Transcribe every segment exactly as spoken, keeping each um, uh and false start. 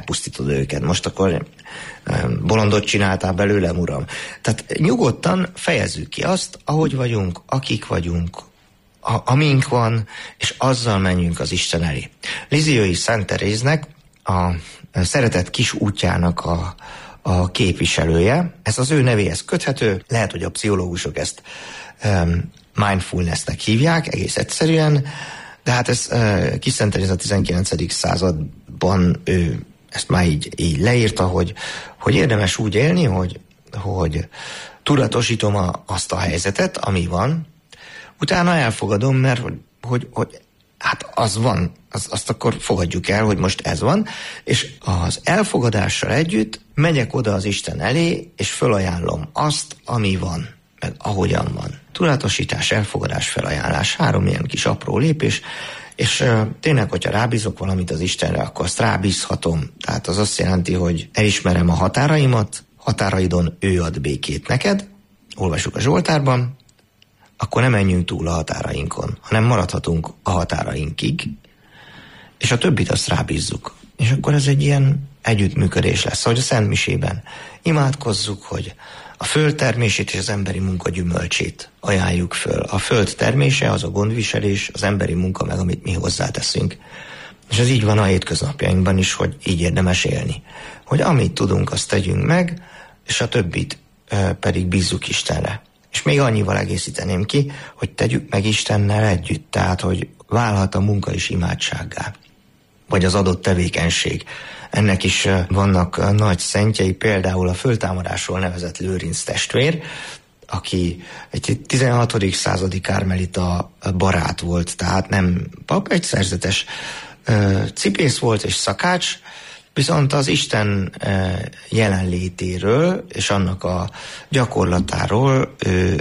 elpusztítod őket. Most akkor bolondot csináltál belőlem, uram. Tehát nyugodtan fejezzük ki azt, ahogy vagyunk, akik vagyunk, a, amink van, és azzal menjünk az Isten elé. Lisieux Szent Teréznek a szeretet kis útjának a, a képviselője, ez az ő nevéhez köthető, lehet, hogy a pszichológusok ezt um, mindfulness-nek hívják, egész egyszerűen, de hát ez uh, Kis Szent Teréz a tizenkilencedik században ő ezt már így, így leírta, hogy, hogy érdemes úgy élni, hogy, hogy tudatosítom a, azt a helyzetet, ami van, utána elfogadom, mert hogy, hogy, hogy hát az van, az, azt akkor fogadjuk el, hogy most ez van, és az elfogadással együtt megyek oda az Isten elé, és fölajánlom azt, ami van, meg ahogyan van. Tudatosítás, elfogadás, felajánlás, három ilyen kis apró lépés, és uh, tényleg, hogyha rábízok valamit az Istenre, akkor azt rábízhatom. Tehát az azt jelenti, hogy elismerem a határaimat, határaidon ő ad békét neked, olvassuk a Zsoltárban, akkor nem menjünk túl a határainkon, hanem maradhatunk a határainkig, és a többit azt rábízzuk. És akkor ez egy ilyen együttműködés lesz, ahogy a Szent Misében imádkozzuk, hogy a föld termését és az emberi munka gyümölcsét ajánljuk föl. A föld termése az a gondviselés, az emberi munka meg, amit mi hozzáteszünk. És ez így van a hétköznapjainkban is, hogy így érdemes élni. Hogy amit tudunk, azt tegyünk meg, és a többit e, pedig bízzuk Istenre. És még annyival egészíteném ki, hogy tegyük meg Istennel együtt, tehát, hogy válhat a munka is imádsággá, vagy az adott tevékenység. Ennek is vannak nagy szentjei, például a föltámadásról nevezett Lőrinc testvér, aki egy tizenhatodik századi kármelita barát volt, tehát nem pap, egy szerzetes cipész volt és szakács, viszont az Isten jelenlétéről és annak a gyakorlatáról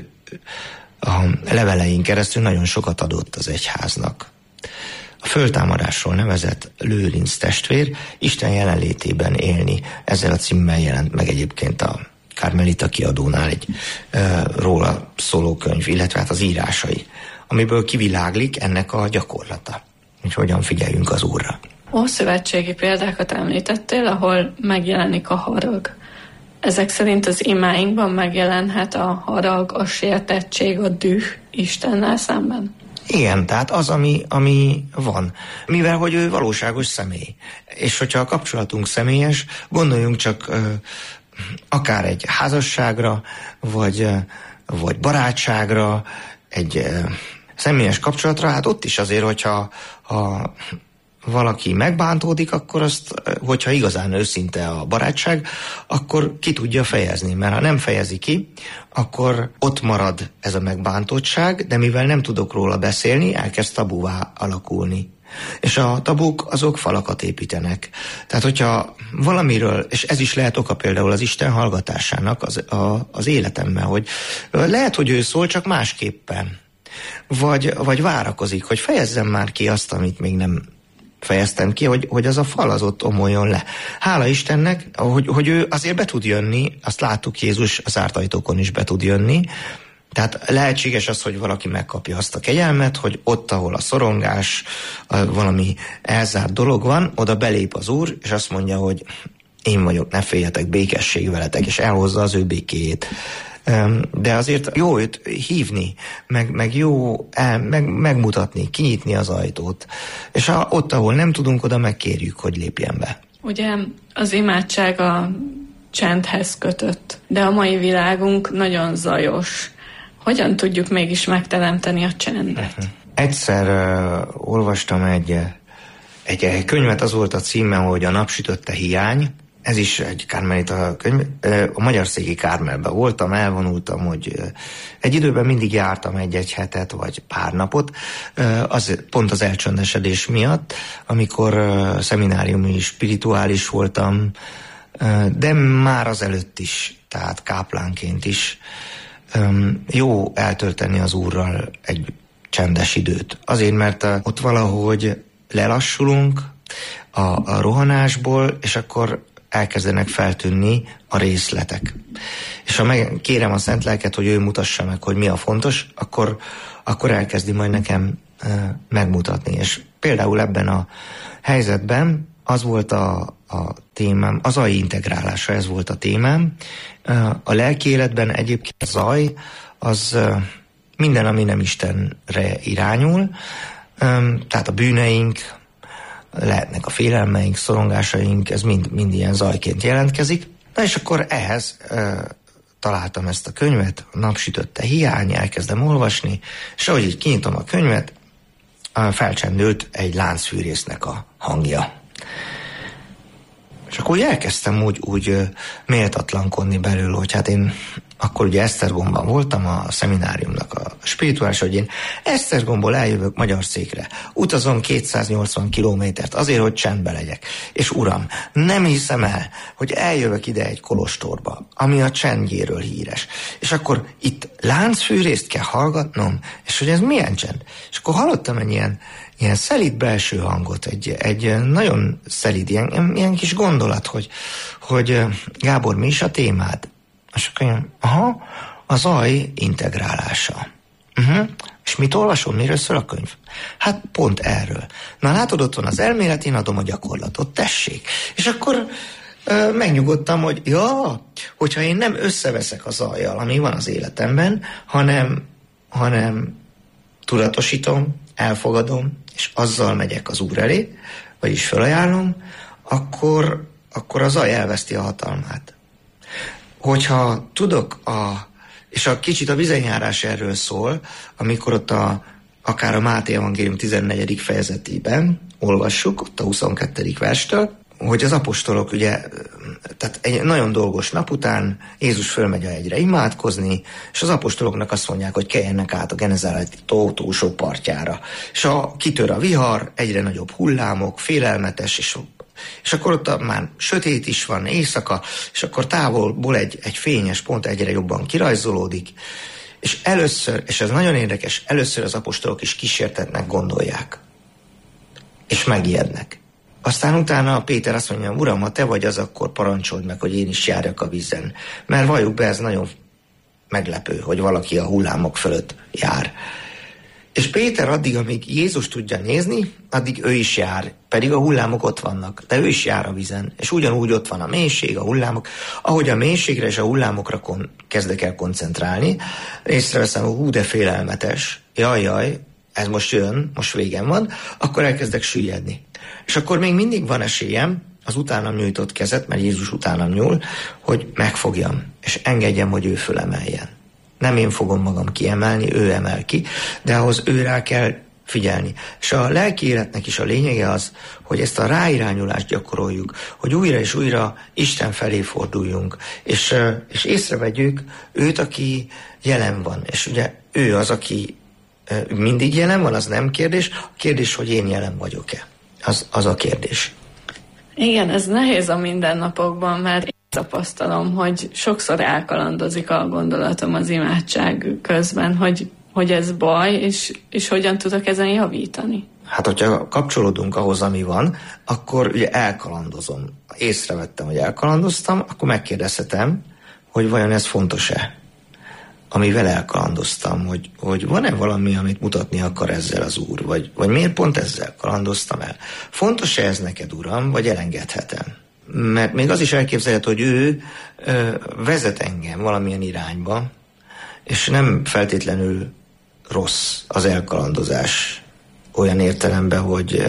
a levelein keresztül nagyon sokat adott az egyháznak. A föltámadásról nevezett Lőrinc testvér Isten jelenlétében élni. Ezzel a címmel jelent meg egyébként a Kármelita kiadónál egy e, róla szóló könyv, illetve hát az írásai, amiből kiviláglik ennek a gyakorlata, hogy hogyan figyeljünk az Úrra. Ószövetségi példákat említettél, ahol megjelenik a harag. Ezek szerint az imáinkban megjelenhet a harag, a sértettség, a düh Istennel szemben? Igen, tehát az, ami, ami van. Mivel, hogy ő valóságos személy. És hogyha a kapcsolatunk személyes, gondoljunk csak uh, akár egy házasságra, vagy, uh, vagy barátságra, egy uh, személyes kapcsolatra, hát ott is azért, hogyha ha valaki megbántódik, akkor azt, hogyha igazán őszinte a barátság, akkor ki tudja fejezni, mert ha nem fejezi ki, akkor ott marad ez a megbántottság, de mivel nem tudok róla beszélni, elkezd tabuvá alakulni. És a tabuk azok falakat építenek. Tehát, hogyha valamiről, és ez is lehet oka például az Isten hallgatásának az, a, az életemben, hogy lehet, hogy ő szól, csak másképpen. Vagy, vagy várakozik, hogy fejezzem már ki azt, amit még nem fejeztem ki, hogy, hogy az a fal az ott omoljon le. Hála Istennek, hogy, hogy ő azért be tud jönni, azt láttuk, Jézus az zárt ajtókon is be tud jönni, tehát lehetséges az, hogy valaki megkapja azt a kegyelmet, hogy ott, ahol a szorongás, a valami elzárt dolog van, oda belép az Úr, és azt mondja, hogy én vagyok, ne féljetek, békesség veletek, és elhozza az ő békéjét. De azért jó őt hívni, meg, meg jó el, meg, megmutatni, kinyitni az ajtót. És ha, ott, ahol nem tudunk, oda megkérjük, hogy lépjen be. Ugye az imádság a csendhez kötött, de a mai világunk nagyon zajos. Hogyan tudjuk mégis megteremteni a csendet? Uh-huh. Egyszer uh, olvastam egy, egy, egy könyvet, az volt a címe, hogy A napsütötte hiány. Ez is egy kármelita könyv. A Magyarszéki Kármelben voltam, elvonultam, hogy egy időben mindig jártam egy-egy hetet, vagy pár napot, az, pont az elcsöndesedés miatt, amikor szemináriumi spirituális voltam, de már azelőtt is, tehát káplánként is jó eltölteni az Úrral egy csendes időt. Azért, mert ott valahogy lelassulunk a, a rohanásból, és akkor elkezdenek feltűnni a részletek. És ha meg, kérem a Szent Lelket, hogy ő mutassa meg, hogy mi a fontos, akkor, akkor elkezdi majd nekem e, megmutatni. És például ebben a helyzetben az volt a, a témám, a zaj integrálása, ez volt a témám. A lelki életben egyébként a zaj, az minden, ami nem Istenre irányul, tehát a bűneink, lehetnek a félelmeink, szorongásaink, ez mind, mind ilyen zajként jelentkezik. Na és akkor ehhez e, találtam ezt a könyvet, a Napsütötte hiány, elkezdem olvasni, és ahogy így kinyitom a könyvet, felcsendült egy láncfűrésznek a hangja. És akkor úgy elkezdtem úgy, úgy méltatlankodni belül, hogy hát én akkor ugye Esztergomban voltam, a szemináriumnak a spirituális, hogy én Esztergomból eljövök Magyarszékre, utazom kétszáznyolcvan kilométert azért, hogy csendbe legyek. És uram, nem hiszem el, hogy eljövök ide egy kolostorba, ami a csendjéről híres. És akkor itt láncfűrészt kell hallgatnom, és hogy ez milyen csend? És akkor hallottam egy ilyen, ilyen szelíd belső hangot, egy, egy nagyon szelíd, ilyen, ilyen kis gondolat, hogy, hogy Gábor, mi is a témád? És akkor mondjam, aha, a zaj integrálása. Uh-huh. És mit olvasol, miről szól a könyv? Hát pont erről. Na látod, ott van az elmélet, én adom a gyakorlatot, tessék. És akkor ö, megnyugodtam, hogy ja, hogyha én nem összeveszek a zajjal, ami van az életemben, hanem, hanem tudatosítom, elfogadom, és azzal megyek az Úr elé, vagyis felajánlom, akkor, akkor a zaj elveszti a hatalmát. Hogyha tudok, a, és a kicsit a vizenjárás erről szól, amikor ott a, akár a Máté evangélium tizennegyedik fejezetében olvassuk, ott a huszonkettedik verstől, hogy az apostolok ugye, tehát egy nagyon dolgos nap után Jézus fölmegy a hegyre imádkozni, és az apostoloknak azt mondják, hogy keljenek át a Genezáreti tó túlsó partjára. És a, kitör a vihar, egyre nagyobb hullámok, félelmetes, és És akkor ott már sötét is van, éjszaka, és akkor távolból egy, egy fényes pont egyre jobban kirajzolódik. És először, és ez nagyon érdekes, először az apostolok is kísértetnek gondolják. És megijednek. Aztán utána Péter azt mondja, Uram, ha te vagy az, akkor parancsold meg, hogy én is járjak a vízen. Mert valljuk be, ez nagyon meglepő, hogy valaki a hullámok fölött jár. És Péter addig, amíg Jézus tudja nézni, addig ő is jár, pedig a hullámok ott vannak, de ő is jár a vízen, és ugyanúgy ott van a mélység, a hullámok. Ahogy a mélységre és a hullámokra kon- kezdek el koncentrálni, észreveszem, hogy hú, de félelmetes, jaj, jaj, ez most jön, most végem van, akkor elkezdek süllyedni. És akkor még mindig van esélyem az utánam nyújtott kezet, mert Jézus utánam nyúl, hogy megfogjam, és engedjem, hogy ő fölemeljen. Nem én fogom magam kiemelni, ő emel ki, de ahhoz ő rá kell figyelni. És a lelki életnek is a lényege az, hogy ezt a ráirányulást gyakoroljuk, hogy újra és újra Isten felé forduljunk, és, és észrevegyük őt, aki jelen van. És ugye ő az, aki mindig jelen van, az nem kérdés. A kérdés, hogy én jelen vagyok-e. Az, az a kérdés. Igen, ez nehéz a mindennapokban, mert én tapasztalom, hogy sokszor elkalandozik a gondolatom az imádság közben, hogy, hogy ez baj, és, és hogyan tudok ezen javítani. Hát, hogyha kapcsolódunk ahhoz, ami van, akkor ugye elkalandozom. Észrevettem, hogy elkalandoztam, akkor megkérdezhetem, hogy vajon ez fontos-e, amivel elkalandoztam, hogy, hogy van-e valami, amit mutatni akar ezzel az Úr, vagy, vagy miért pont ezzel kalandoztam el. Fontos-e ez neked, Uram, vagy elengedhetem? Mert még az is elképzelhető, hogy ő ö, vezet engem valamilyen irányba, és nem feltétlenül rossz az elkalandozás olyan értelemben, hogy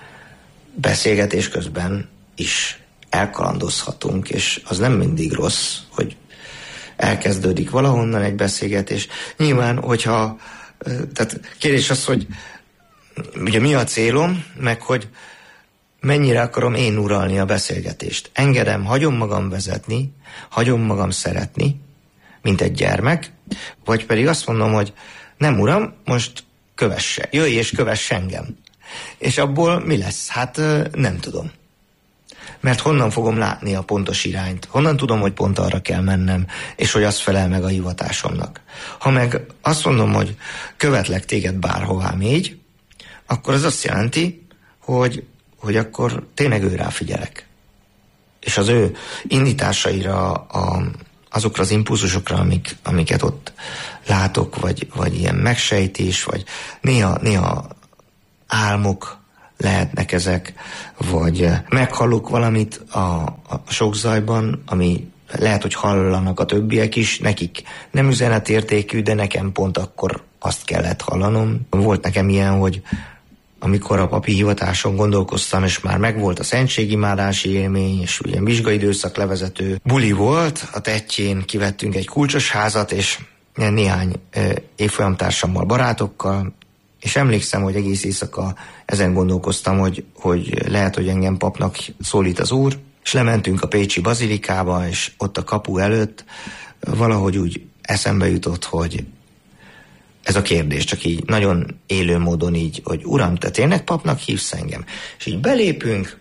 beszélgetés közben is elkalandozhatunk, és az nem mindig rossz, hogy elkezdődik valahonnan egy beszélgetés. Nyilván, hogyha, tehát kérdés az, hogy ugye mi a célom, meg hogy mennyire akarom én uralni a beszélgetést. Engedem, hagyom magam vezetni, hagyom magam szeretni, mint egy gyermek, vagy pedig azt mondom, hogy nem uram, most kövesse, jöjj és kövess engem. És abból mi lesz? Hát nem tudom. Mert honnan fogom látni a pontos irányt? Honnan tudom, hogy pont arra kell mennem, és hogy az felel meg a hivatásomnak? Ha meg azt mondom, hogy követlek téged bárhová mégy, akkor az azt jelenti, hogy, hogy akkor tényleg őrá figyelek. És az ő indításaira, a, azokra az impulzusokra, amik, amiket ott látok, vagy, vagy ilyen megsejtés, vagy néha, néha álmok lehetnek ezek, vagy meghallok valamit a, a sok zajban, ami lehet, hogy hallanak a többiek is, nekik nem üzenetértékű, de nekem pont akkor azt kellett hallanom. Volt nekem ilyen, hogy amikor a papi hivatáson gondolkoztam, és már megvolt a szentségimádási élmény, és ilyen vizsgaidőszak levezető buli volt, a Tettjén kivettünk egy kulcsos házat, és néhány évfolyamtársammal, barátokkal, és emlékszem, hogy egész éjszaka ezen gondolkoztam, hogy, hogy lehet, hogy engem papnak szólít az Úr, és lementünk a pécsi bazilikába, és ott a kapu előtt valahogy úgy eszembe jutott, hogy ez a kérdés, csak így nagyon élő módon így, hogy Uram, te tényleg papnak hívsz engem? És így belépünk,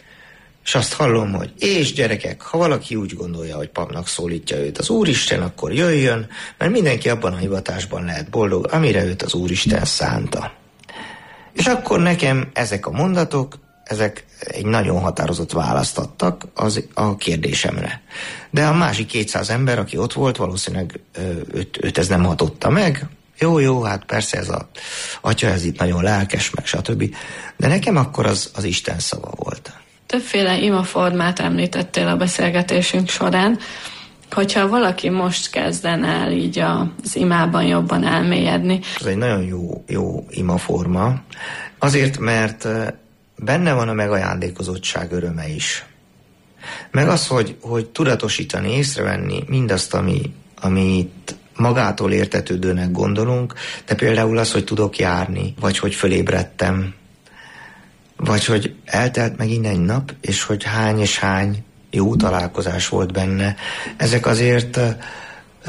és azt hallom, hogy és gyerekek, ha valaki úgy gondolja, hogy papnak szólítja őt az Úristen, akkor jöjjön, mert mindenki abban a hivatásban lehet boldog, amire őt az Úristen szánta. És akkor nekem ezek a mondatok, ezek egy nagyon határozott választ adtak az, a kérdésemre. De a másik kétszáz ember, aki ott volt, valószínűleg őt, őt ez nem hatotta meg. Jó, jó, hát persze ez a atya, ez itt nagyon lelkes, meg stb. De nekem akkor az, az Isten szava volt. Többféle imaformát említettél a beszélgetésünk során. Hogyha valaki most kezdene el így az imában jobban elmélyedni. Ez egy nagyon jó, jó imaforma. Azért, mert benne van a megajándékozottság öröme is. Meg az, hogy, hogy tudatosítani, észrevenni mindazt, ami, amit magától értetődőnek gondolunk, de például az, hogy tudok járni, vagy hogy fölébredtem, vagy hogy eltelt megint egy nap, és hogy hány és hány jó találkozás volt benne. Ezek azért ö, ö,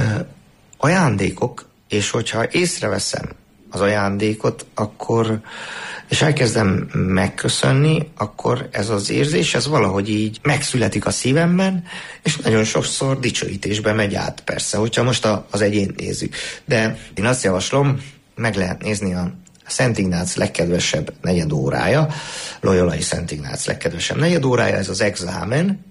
ajándékok, és hogyha észreveszem az ajándékot, akkor, és elkezdem megköszönni, akkor ez az érzés, ez valahogy így megszületik a szívemben, és nagyon sokszor dicsőítésbe megy át, persze, hogyha most a, az egyént nézzük. De én azt javaslom, meg lehet nézni a Szent Ignác legkedvesebb negyedórája, Loyolai Szent Ignác legkedvesebb negyedórája, ez az exámen,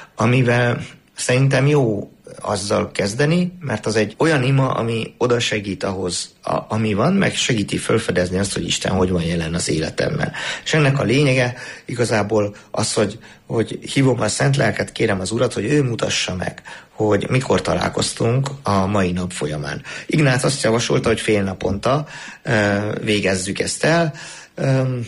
amivel szerintem jó azzal kezdeni, mert az egy olyan ima, ami oda segít ahhoz, a, ami van, meg segíti felfedezni azt, hogy Isten hogy van jelen az életemben. És ennek a lényege igazából az, hogy, hogy hívom a Szent Lelket, kérem az Urat, hogy ő mutassa meg, hogy mikor találkoztunk a mai nap folyamán. Ignác azt javasolta, hogy fél naponta uh, végezzük ezt el. Um,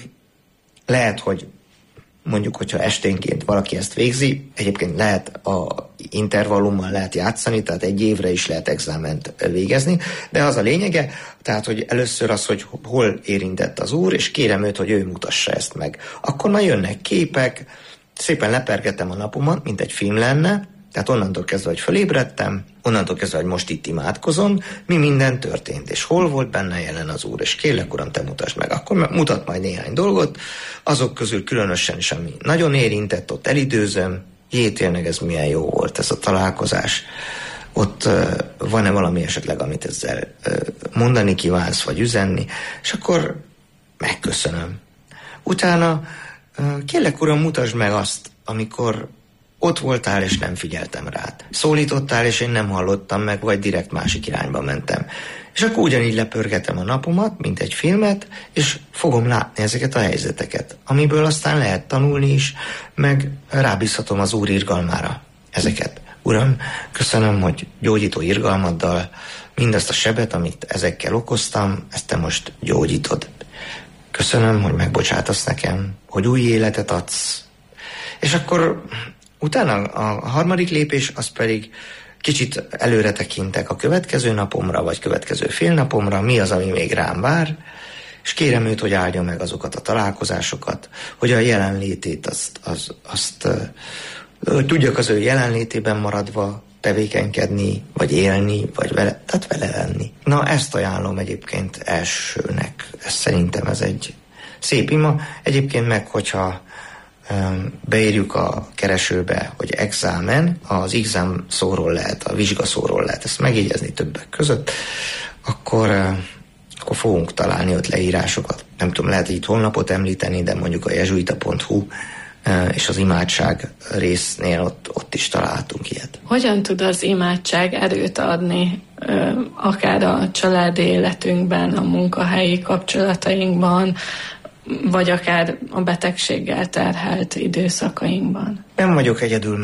lehet, hogy mondjuk, hogyha esténként valaki ezt végzi, egyébként lehet a intervallummal lehet játszani, tehát egy évre is lehet exáment végezni, de az a lényege, tehát, hogy először az, hogy hol érintett az Úr, és kérem őt, hogy ő mutassa ezt meg. Akkor már jönnek képek, szépen lepergetem a napomat, mint egy film lenne, tehát onnantól kezdve, hogy fölébredtem, onnantól kezdve, hogy most itt imádkozom, mi minden történt, és hol volt benne jelen az Úr, és kérlek, Uram, te mutasd meg. Akkor mutat majd néhány dolgot, azok közül különösen is, ami nagyon érintett, ott elidőzöm, jé, tényleg ez milyen jó volt ez a találkozás. Ott uh, van-e valami esetleg, amit ezzel uh, mondani kívánsz, vagy üzenni, és akkor megköszönöm. Utána uh, kérlek, Uram, mutasd meg azt, amikor ott voltál, és nem figyeltem rád. Szólítottál, és én nem hallottam meg, vagy direkt másik irányba mentem. És akkor ugyanígy lepörgetem a napomat, mint egy filmet, és fogom látni ezeket a helyzeteket, amiből aztán lehet tanulni is, meg rábízhatom az Úr irgalmára ezeket. Uram, köszönöm, hogy gyógyító irgalmaddal mindazt a sebet, amit ezekkel okoztam, ezt te most gyógyítod. Köszönöm, hogy megbocsátasz nekem, hogy új életet adsz. És akkor utána a harmadik lépés, az pedig kicsit előre tekintek a következő napomra, vagy következő fél napomra, mi az, ami még rám vár, és kérem őt, hogy áldja meg azokat a találkozásokat, hogy a jelenlétét, azt, azt, azt hogy tudjak az ő jelenlétében maradva tevékenykedni, vagy élni, vagy vele, tehát vele lenni. Na, ezt ajánlom egyébként elsőnek. Ez szerintem ez egy szép ima. Egyébként meg, hogyha beírjuk a keresőbe, hogy exámen, az exam szóról lehet, a vizsga szóról lehet ezt megjegyezni többek között, akkor, akkor fogunk találni ott leírásokat. Nem tudom, lehet itt honlapot említeni, de mondjuk a jezsuita pont hu és az imádság résznél ott, ott is találtunk ilyet. Hogyan tud az imádság erőt adni, akár a családi életünkben, a munkahelyi kapcsolatainkban, vagy akár a betegséggel terhelt időszakainkban. Nem vagyok egyedül,